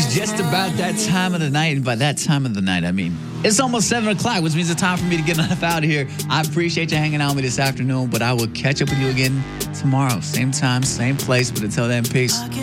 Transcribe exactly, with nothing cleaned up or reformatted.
just about that time of the night. And by that time of the night, I mean, it's almost seven o'clock, which means it's time for me to get enough out of here. I appreciate you hanging out with me this afternoon, but I will catch up with you again tomorrow. Same time, same place. But until then, peace.